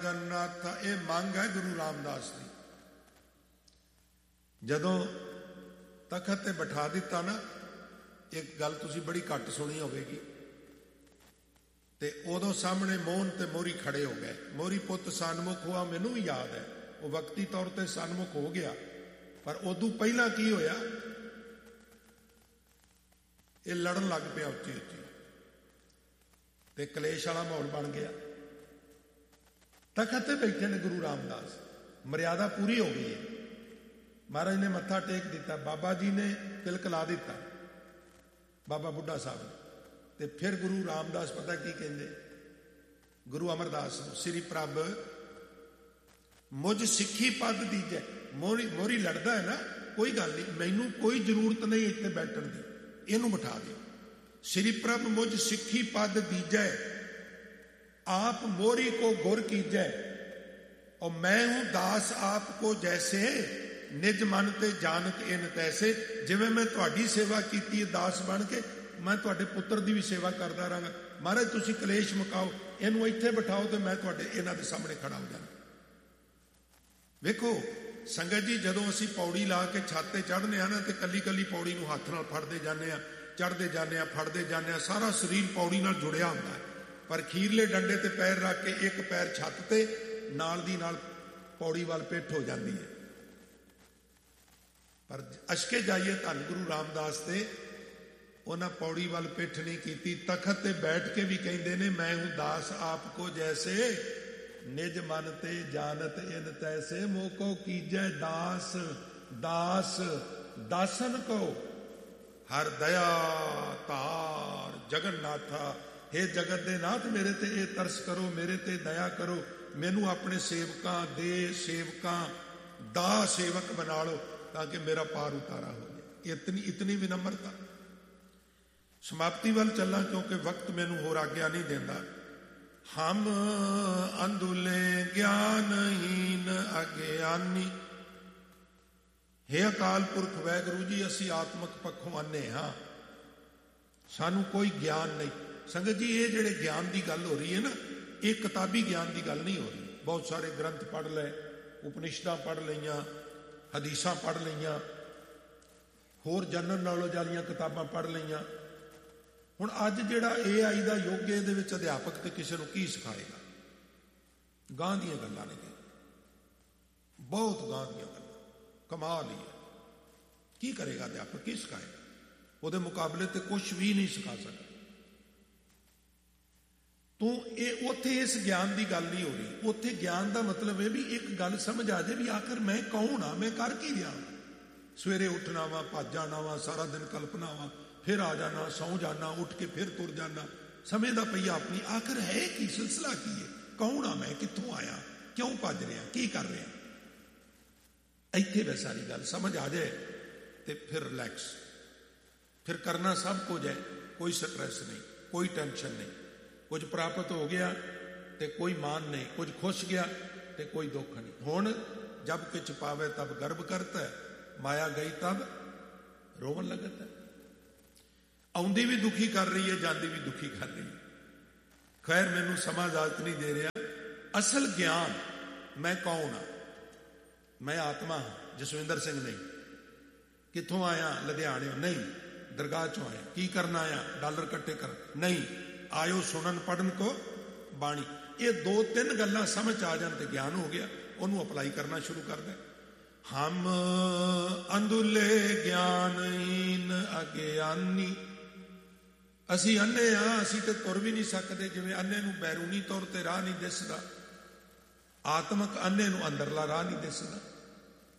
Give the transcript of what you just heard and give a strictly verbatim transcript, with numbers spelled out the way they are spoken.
ਜਗਨਨਾਥ। ਇਹ ਮੰਗ ਹੈ ਗੁਰੂ ਰਾਮਦਾਸ ਦੀ। ਜਦੋਂ ਤਖਤ ਤੇ ਬਿਠਾ ਦਿੱਤਾ ਨਾ, ਇੱਕ ਗੱਲ ਤੁਸੀਂ ਬੜੀ ਘੱਟ ਸੁਣੀ ਹੋਵੇਗੀ, ਤੇ ਉਦੋਂ ਸਾਹਮਣੇ ਮੋਹਨ ਤੇ ਮੋਹਰੀ ਖੜੇ ਹੋ ਗਏ। ਮੋਹਰੀ ਪੁੱਤ ਸਨਮੁਖ ਹੋਆ, ਮੈਨੂੰ ਵੀ ਯਾਦ ਹੈ, ਉਹ ਵਕਤੀ ਤੌਰ ਤੇ ਸਨਮੁਖ ਹੋ ਗਿਆ, ਪਰ ਉਦੋਂ ਪਹਿਲਾਂ ਕੀ ਹੋਇਆ, ਇਹ ਲੜਨ ਲੱਗ ਪਿਆ ਉੱਚੀ ਉੱਚੀ, ਤੇ ਕਲੇਸ਼ ਵਾਲਾ ਮਾਹੌਲ ਬਣ ਗਿਆ। ਤਖਤ ਤੇ ਬੈਠੇ ਨੇ ਗੁਰੂ ਰਾਮਦਾਸ, ਮਰਿਆਦਾ ਪੂਰੀ ਹੋ ਗਈ ਹੈ। ਮਹਾਰਾਜ ਨੇ ਮੱਥਾ ਟੇਕ ਦਿੱਤਾ, ਬਾਬਾ ਜੀ ਨੇ ਤਿਲਕ ਲਾ ਦਿੱਤਾ, ਬਾਬਾ ਬੁੱਢਾ ਸਾਹਿਬ ਨੇ, ਤੇ ਫਿਰ ਗੁਰੂ ਰਾਮਦਾਸ ਪਤਾ ਕੀ ਕਹਿੰਦੇ, ਗੁਰੂ ਅਮਰਦਾਸ ਨੂੰ, ਸ੍ਰੀ ਪ੍ਰਭ ਮੁਝ ਸਿੱਖੀ ਪਦ ਦੀਜੈ। ਮੋਹਰੀ ਮੋਹਰੀ ਲੜਦਾ ਹੈ ਨਾ, ਕੋਈ ਗੱਲ ਨਹੀਂ, ਮੈਨੂੰ ਕੋਈ ਜ਼ਰੂਰਤ ਨਹੀਂ ਇੱਥੇ ਬੈਠਣ ਦੀ, ਇਹਨੂੰ ਬਿਠਾ ਦਿਓ। ਸ੍ਰੀ ਪ੍ਰਭ ਮੁਝ ਸਿੱਖੀ ਪਦ ਦੀਜੈ, ਆਪ ਮੋਹਰੀ ਕੋ ਗੁਰ ਕੀਜੈ, और मैं हूं दास आपको जैसे निज मन ते जानत इन तैसे। जिवें मैं तुहाडी सेवा कीती है दास बन के, मैं तुहाडे पुत्र दी भी सेवा करदा रहांगा। महाराज तुसीं कलेश मुकाओ, इहनूं इत्थे बिठाओ ते मैं तुहाडे इन्हां दे सामणे खड़ा हो जाना। वेखो संगत जी, जदों असीं पौड़ी ला के छत ते चढ़ने आ ना, ते कली कली पौड़ी नूं हत्थ नाल फड़दे जाने आ, चढ़दे जाने आ, फड़दे जाने आ, सारा शरीर पौड़ी नाल जुड़िया हुंदा है। पर खीरले डंडे ते पैर रख के एक पैर छत ते, नाल दी नाल पौड़ी वाल पिठ हो जाती है। पर अशके जाइए धन गुरु रामदास ते, उन्हें पौड़ी वाल पिठ नहीं की, तखत ते बैठ के भी कहते ने, मैं हूं दास आपको जैसे निज मन ते जानत इन तैसे। मोको कीजै दास दास दासन को, हर दया तार जगन्नाथा। हे जगत दे नाथ, मेरे ते ये तरस करो, मेरे ते दया करो, मैनू अपने सेवकां दे सेवकां दा सेवक बना लो, ताकि मेरा पार उतारा हो जाए। इतनी इतनी विनम्रता। समाप्ति वाल चलना, क्योंकि वक्त मैनू होर आग्ञा नहीं देता। हम अंधुले ज्ञानहीन अज्ञानी। हे अकाल पुरख वाहिगुरू जी, असी आत्मक पक्षों अन्ने हाँ, सानू कोई ज्ञान नहीं। संगत जी, ये जेड़े ज्ञान की गल हो रही है ना, ये किताबी ज्ञान की गल नहीं हो रही। बहुत सारे ग्रंथ पढ़ ले, उपनिषदां पढ़ लईयां, हदीसां पढ़ लईयां, होर जनरल नॉलेज वालियां किताबां पढ़ लईयां। हुण अज जिहड़ा ए आई दा युग, इहदे विच अध्यापक ते किसी नूं की सिखाएगा? गां दीयां गल्लां ने, बहुत गां दीयां गल्लां, कमाल ही है। की करेगा अध्यापक, की सिखाएगा? उहदे मुकाबले ते कुछ भी नहीं सिखा सकता। तो ये उत्थे इस ज्ञान की गल नहीं हो रही। उत्थे ज्ञान का मतलब है भी एक गल समझ आ जाए भी आखिर मैं कौन हाँ, मैं कर की रहा। सवेरे उठना वा, भज जाना वा, सारा दिन कल्पना वा, फिर आ जाना, सौ जाना, उठ के फिर तुर जाना, समय का पहिया अपनी। आखिर है की, सिलसिला की है, कौन हाँ मैं, कित्थों आया, क्यों भज रहा, की कर रहा। इत्थे वे सारी गल समझ आ जाए तो फिर रिलैक्स, फिर करना सब कुछ है, कोई स्ट्रेस नहीं, कोई टेंशन नहीं। कुछ प्राप्त हो गया तो कोई मान नहीं, कुछ खुश गया तो कोई दुख नहीं। हुण जब किछ पावे तब गर्व करता है, माया गई तब रोवन लगता है। आउंदी भी दुखी कर रही है, जाती भी दुखी कर रही है। खैर मैनू समा इजाजत नहीं दे रहा। असल ज्ञान मैं कौन हाँ, मैं आत्मा हाँ, जसविंदर सिंह नहीं। कित्थों आया, लुधियाणे नहीं, दरगाह चों आया। की करना आया, डॉलर इकट्ठे कर नहीं, आयो सुनन पढ़न को बाणी। ये दो तीन गल्लां समझ आ जान ते ज्ञान हो गया, उन्होंने अप्लाई करना शुरू कर दे। हम अंधुले ज्ञानहीन अज्ञानी। असी अन्ने हाँ, असी तो तुर भी नहीं सकते, जिवें अन्ने नूं बैरूनी तौर ते राह नहीं दिसदा, आत्मक अन्ने नूं अंदरला राह नहीं दिसदा।